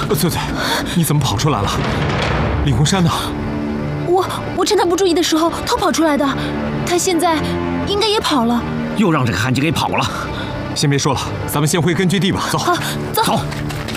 翠翠，你怎么跑出来了？李洪山呢？ 我趁他不注意的时候偷跑出来的，他现在应该也跑了。 又让这个汉奸给跑了。 先别说了，咱们先回根据地吧。走， 好，走。